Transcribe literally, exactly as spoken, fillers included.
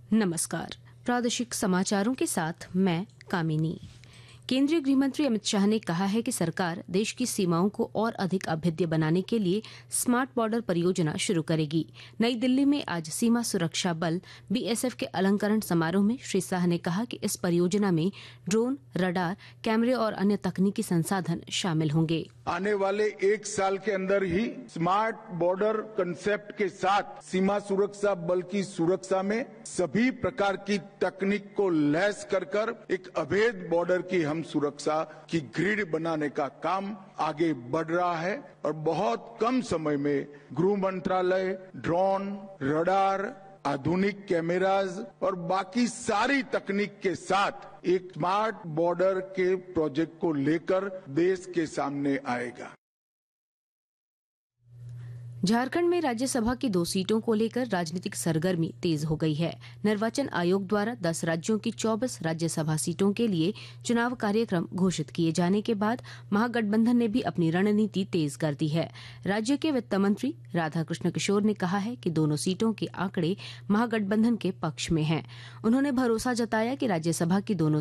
नमस्कार। प्रादेशिक समाचारों के साथ मैं कामिनी। केंद्रीय गृहमंत्री अमित शाह ने कहा है कि सरकार देश की सीमाओं को और अधिक अभेद्य बनाने के लिए स्मार्ट बॉर्डर परियोजना शुरू करेगी। नई दिल्ली में आज सीमा सुरक्षा बल बीएसएफ के अलंकरण समारोह में श्री शाह ने कहा कि इस परियोजना में ड्रोन, रडार, कैमरे और अन्य तकनीकी संसाधन शामिल होंगे। आने वाले एक साल के अंदर ही स्मार्ट बॉर्डर कंसेप्ट के साथ सीमा सुरक्षा बल की सुरक्षा में सभी प्रकार की तकनीक को लैस कर कर एक अभेद बॉर्डर की हम सुरक्षा की ग्रिड बनाने का काम आगे बढ़ रहा है और बहुत कम समय में गृह मंत्रालय ड्रोन, रडार, आधुनिक कैमराज और बाकी सारी तकनीक के साथ एक स्मार्ट बॉर्डर के प्रोजेक्ट को लेकर देश के सामने आएगा। झारखंड में राज्यसभा की दो सीटों को लेकर राजनीतिक सरगर्मी तेज हो गई है। निर्वाचन आयोग द्वारा दस राज्यों की चौबीस राज्यसभा सीटों के लिए चुनाव कार्यक्रम घोषित किए जाने के बाद महागठबंधन ने भी अपनी रणनीति तेज कर दी है। राज्य के वित्त मंत्री राधाकृष्ण किशोर ने कहा है कि दोनों सीटों के आंकड़े महागठबंधन के पक्ष में हैं। उन्होंने भरोसा जताया कि राज्यसभा की दोनों